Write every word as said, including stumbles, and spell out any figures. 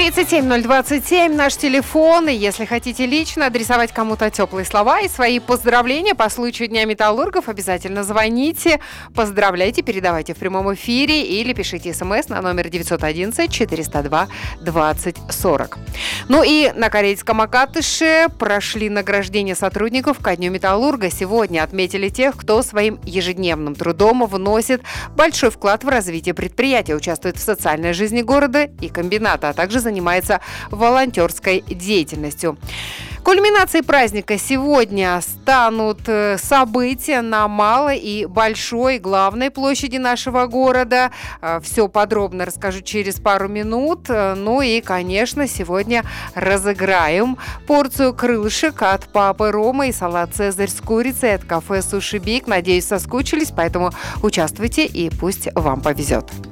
тридцать семь ноль двадцать семь наш телефон. И если хотите лично адресовать кому-то теплые слова и свои поздравления по случаю Дня металлургов, обязательно звоните, поздравляйте, передавайте в прямом эфире или пишите смс на номер девятьсот одиннадцать четыреста два двадцать сорок. Ну и на Карельском Акатыше прошли награждения сотрудников ко Дню металлурга. Сегодня отметили тех, кто своим ежедневным трудом вносит большой вклад в развитие предприятия, участвует в социальной жизни города и комбината, а также занимается волонтерской деятельностью. Кульминацией праздника сегодня станут события на малой и большой главной площади нашего города. Все подробно расскажу через пару минут. Ну и, конечно, сегодня разыграем порцию крылышек от папы Ромы и салат «Цезарь» с курицей от кафе «Суши Биг». Надеюсь, соскучились, поэтому участвуйте и пусть вам повезет.